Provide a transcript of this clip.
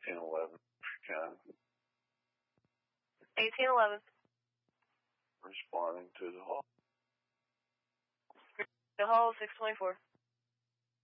1811. 1811. Responding to the hall. The hall 624.